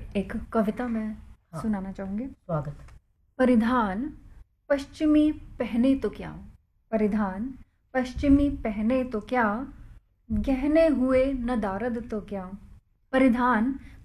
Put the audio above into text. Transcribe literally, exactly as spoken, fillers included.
एक कविता मैं हाँ। सुनाना चाहूँगी। स्वागत। परिधान पश्चिमी पहने तो क्या, परिधान पश्चिमी पहने तो क्या, गहने हुए न दारद तो क्या। परिधान